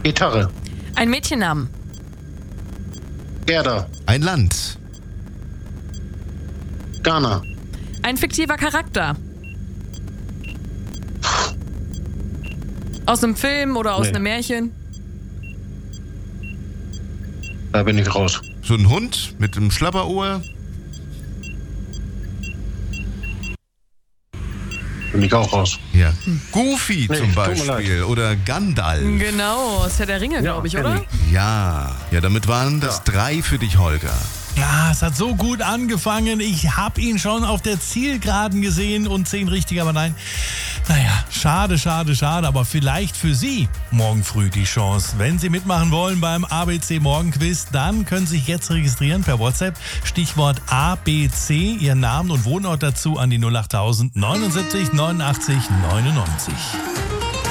Gitarre. Ein Mädchennamen. Gerda. Ein Land. Ghana. Ein fiktiver Charakter. Aus einem Film oder aus Nee. einem Märchen. Da bin ich raus. So ein Hund mit einem Schlapperohr. Bin ich auch raus. Ja. Goofy Nee, zum tut mir Beispiel. Oder Gandalf. Genau, aus Herr der Ringe, glaube ich, kenn oder? Ja. Ja, damit waren das 3 für dich, Holger. Ja, es hat so gut angefangen. Ich habe ihn schon auf der Zielgeraden gesehen und 10 richtig, aber nein. Naja, schade, aber vielleicht für Sie morgen früh die Chance. Wenn Sie mitmachen wollen beim ABC Morgenquiz, dann können Sie sich jetzt registrieren per WhatsApp. Stichwort ABC, Ihren Namen und Wohnort dazu an die 08000 79 89 99.